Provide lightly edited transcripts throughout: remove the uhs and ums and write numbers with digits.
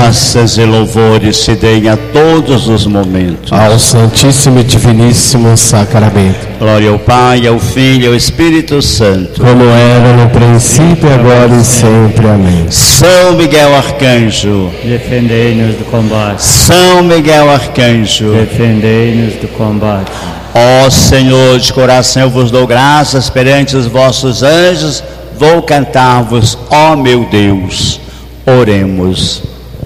Graças e louvores se deem a todos os momentos ao Santíssimo e Diviníssimo Sacramento. Glória ao Pai, ao Filho e ao Espírito Santo, como era no princípio, agora e sempre. Amém. São Miguel Arcanjo, defendei-nos do combate. São Miguel Arcanjo, defendei-nos do combate. Ó Senhor, de coração eu vos dou graças perante os vossos anjos, vou cantar-vos, ó meu Deus. Oremos.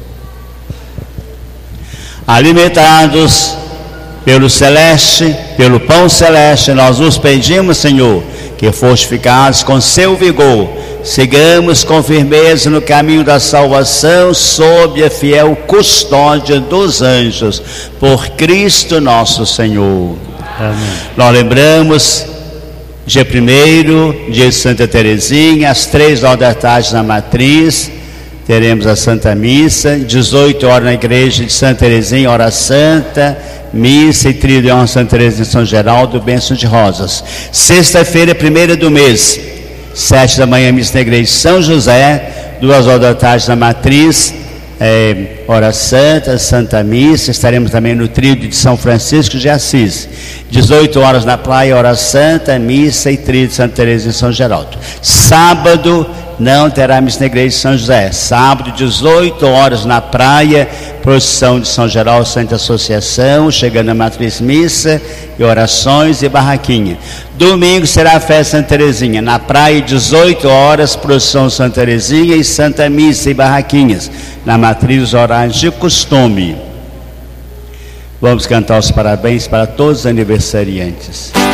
Alimentados pelo celeste, pelo pão celeste, nós vos pedimos, Senhor, que fortificados com seu vigor, sigamos com firmeza no caminho da salvação, sob a fiel custódia dos anjos, por Cristo nosso Senhor. Amém. Nós lembramos, dia 1º, dia de Santa Teresinha, às 3h da tarde na Matriz, teremos a Santa Missa, 18 horas na igreja de Santa Teresinha, hora santa, missa e tríduo de honra Santa Teresinha São Geraldo, bênção de rosas. Sexta-feira, 1ª do mês, 7 da manhã, missa na igreja de São José, 2h da tarde na Matriz, hora santa, Santa Missa. Estaremos também no tríduo de São Francisco de Assis, 18 horas na praia, hora santa, missa e tríduo de Santa Teresinha São Geraldo. Sábado não terá missa na igreja de São José. Sábado, 18 horas na praia, procissão de São Geraldo, Santa Associação, chegando a Matriz Missa e orações e barraquinha. Domingo será a festa Santa Teresinha, na praia, 18 horas, procissão Santa Teresinha e Santa Missa e barraquinhas, na Matriz, horários de costume. Vamos cantar os parabéns para todos os aniversariantes.